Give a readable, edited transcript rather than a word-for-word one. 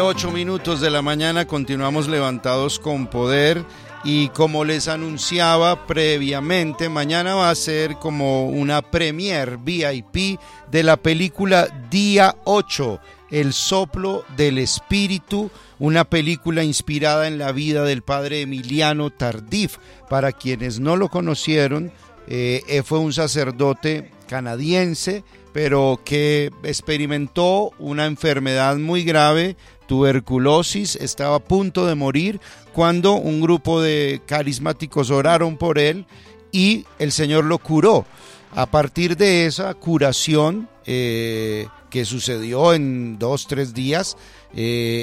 8:08 de la mañana, continuamos levantados con poder y como les anunciaba previamente, mañana va a ser como una premiere VIP de la película Día 8, El soplo del espíritu, una película inspirada en la vida del padre Emiliano Tardif. Para quienes no lo conocieron, fue un sacerdote canadiense, pero que experimentó una enfermedad muy grave, tuberculosis, estaba a punto de morir cuando un grupo de carismáticos oraron por él y el Señor lo curó. A partir de esa curación que sucedió en 2-3 días,